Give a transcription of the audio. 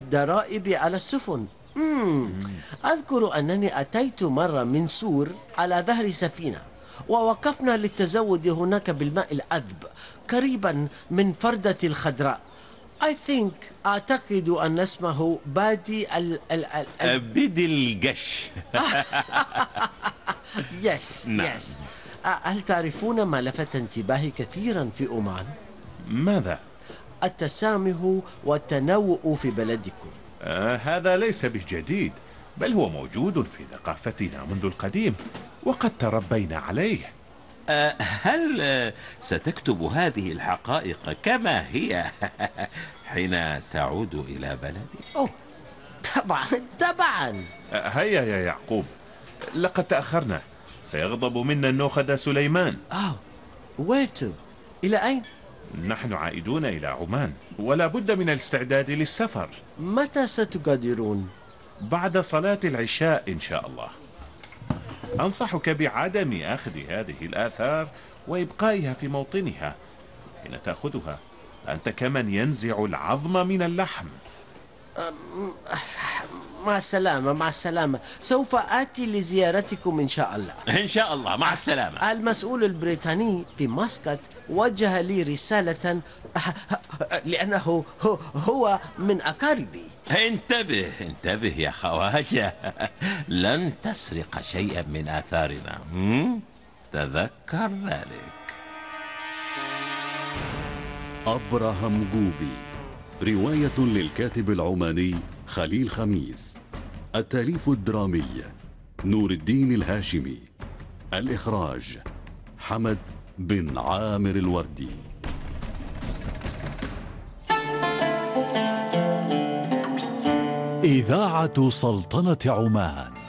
الضرائب على السفن. أذكر أنني أتيت مرة من سور على ظهر سفينة، ووقفنا للتزود هناك بالماء العذب قريبا من فردة الخضراء. أعتقد أن اسمه بادي بدي القش. يس نعم. يس. هل تعرفون ما لفت انتباهي كثيرا في عمان؟ ماذا؟ التسامح والتنوع في بلدكم. هذا ليس بجديد، بل هو موجود في ثقافتنا منذ القديم، وقد تربينا عليه. هل ستكتب هذه الحقائق كما هي حين تعود إلى بلدك؟ أوه، طبعا طبعا. هيا يا يعقوب، لقد تأخرنا، سيغضب منا النوخذ سليمان. ويلتو، إلى أين؟ نحن عائدون إلى عمان، ولا بد من الاستعداد للسفر. متى ستغادرون؟ بعد صلاة العشاء إن شاء الله. أنصحك بعدم أخذ هذه الآثار وإبقائها في موطنها. حين تأخذها أنت كمن ينزع العظم من اللحم. مع السلامة مع السلامة، سوف آتي لزيارتكم إن شاء الله. إن شاء الله، مع السلامة. المسؤول البريطاني في مسقط وجه لي رسالة لأنه هو من أقاربي. انتبه انتبه يا خواجة، لن تسرق شيئا من آثارنا، تذكر ذلك. أبراهام جوبي، رواية للكاتب العماني خليل خميس، التأليف الدرامي نور الدين الهاشمي، الإخراج حمد بن عامر الوردي. إذاعة سلطنة عمان.